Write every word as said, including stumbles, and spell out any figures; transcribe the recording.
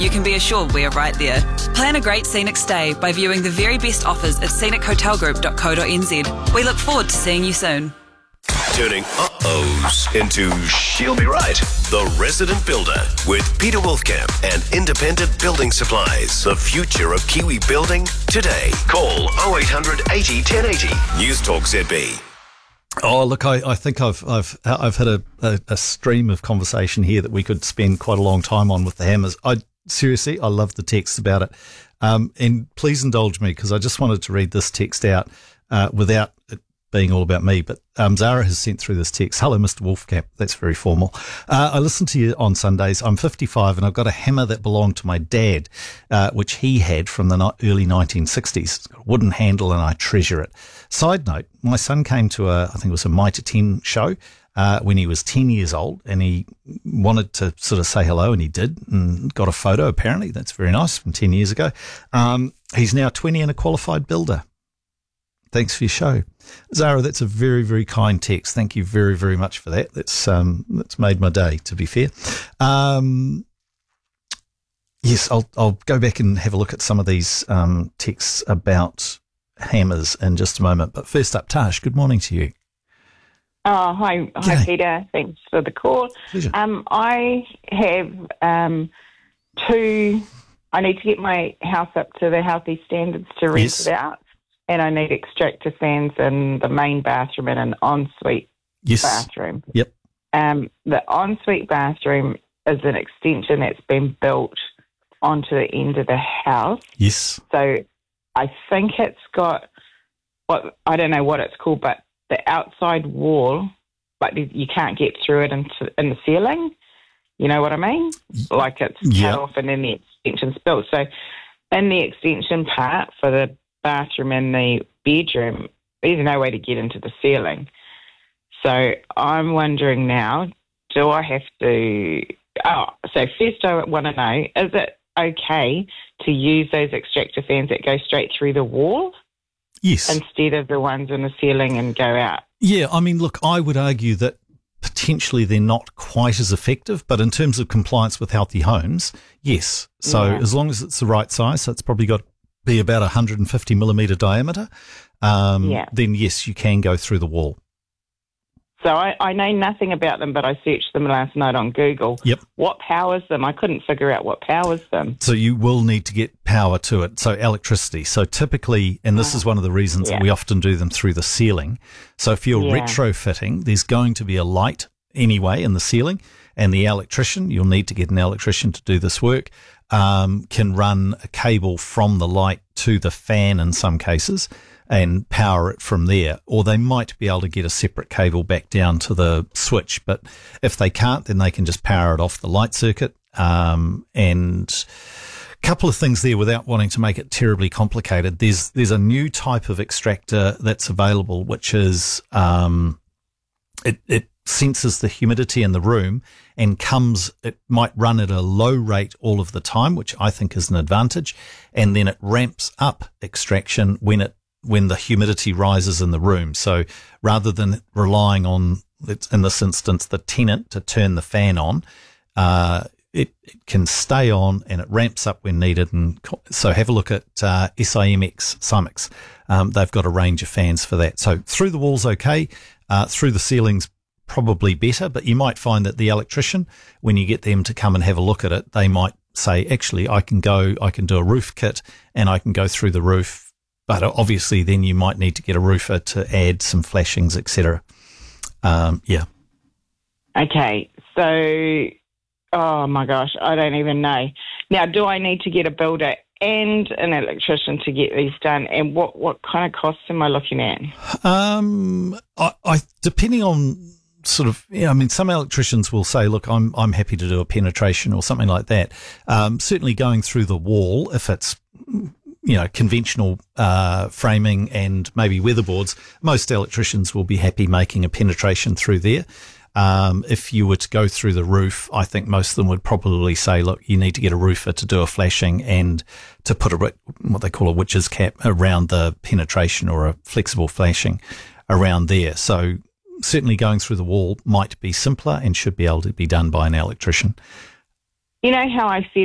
you can be assured we are right there. Plan a great scenic stay by viewing the very best offers at scenic hotel group dot co dot n z. We look forward to seeing you soon. Turning uh-ohs into she'll be right. The Resident Builder with Peter Wolfcamp and Independent Building Supplies. The future of Kiwi building today. Call oh eight hundred eighty ten eighty. News Talk Z B. Oh, look, I, I think I've I've I've had a, a, a stream of conversation here that we could spend quite a long time on with the hammers. I seriously, I love the text about it. Um, and please indulge me because I just wanted to read this text out uh, without it being all about me. But um, Zara has sent through this text. Hello, Mister Wolfcamp. That's very formal. Uh, I listen to you on Sundays. I'm fifty-five and I've got a hammer that belonged to my dad, uh, which he had from the ni- early nineteen sixties. It's got a wooden handle and I treasure it. Side note, my son came to a, I think it was a Mitre ten show uh, when he was ten years old and he wanted to sort of say hello and he did and got a photo apparently. That's very nice from ten years ago. Um, he's now twenty and a qualified builder. Thanks for your show. Zara, that's a very, very kind text. Thank you very, very much for that. That's um, that's made my day, to be fair. Um, yes, I'll I'll go back and have a look at some of these um, texts about hammers in just a moment. But first up, Tash, good morning to you. Oh, hi, hi G'day. Peter. Thanks for the call. Pleasure. Um, I have um, two. I need to get my house up to the healthy standards to rent Yes. it out, and I need extractor fans in the main bathroom and an ensuite Yes. bathroom. Yep. Um, the ensuite bathroom is an extension that's been built onto the end of the house. Yes. So I think it's got what I don't know what it's called, but the outside wall, like you can't get through it into in the ceiling. You know what I mean? Like it's Yeah. cut off and then the extension's built. So in the extension part for the bathroom and the bedroom, there's no way to get into the ceiling. So I'm wondering now, do I have to? Oh, so first I want to know: is it okay to use those extractor fans that go straight through the wall Yes. instead of the ones in the ceiling and go out? Yeah, I mean, look, I would argue that potentially they're not quite as effective, but in terms of compliance with healthy homes, yes. So Yeah. as long as it's the right size, so it's probably got to be about one hundred fifty millimetre diameter, um, Yeah. then yes, you can go through the wall. So I, I know nothing about them, but I searched them last night on Google. Yep. What powers them? I couldn't figure out what powers them. So you will need to get power to it, so electricity. So typically, and this is one of the reasons Yeah. that we often do them through the ceiling. So if you're Yeah. retrofitting, there's going to be a light anyway in the ceiling, and the electrician, you'll need to get an electrician to do this work, um, can run a cable from the light to the fan in some cases and power it from there. Or they might be able to get a separate cable back down to the switch. But if they can't, then they can just power it off the light circuit. Um, and a couple of things there without wanting to make it terribly complicated. There's, there's a new type of extractor that's available, which is, um, it, it senses the humidity in the room and comes, it might run at a low rate all of the time, which I think is an advantage. And then it ramps up extraction when it, when the humidity rises in the room. So rather than relying on, in this instance, the tenant to turn the fan on, uh, it, it can stay on and it ramps up when needed. And co- so have a look at uh, S I M X Simex. Um, they've got a range of fans for that. So through the wall's okay, uh, through the ceiling's probably better, but you might find that the electrician, when you get them to come and have a look at it, they might say, actually, I can go, I can do a roof kit and I can go through the roof. But obviously then you might need to get a roofer to add some flashings, et cetera. Um, yeah. Okay, so, oh my gosh, I don't even know. Now, do I need to get a builder and an electrician to get these done? And what, what kind of costs am I looking at? Um, I, I depending on sort of, yeah, I mean, some electricians will say, look, I'm I'm happy to do a penetration or something like that. Um, certainly going through the wall, if it's, you know, conventional uh, framing and maybe weatherboards, most electricians will be happy making a penetration through there. Um, if you were to go through the roof, I think most of them would probably say, look, you need to get a roofer to do a flashing and to put a, what they call a witch's cap around the penetration or a flexible flashing around there. So certainly going through the wall might be simpler and should be able to be done by an electrician. You know how I said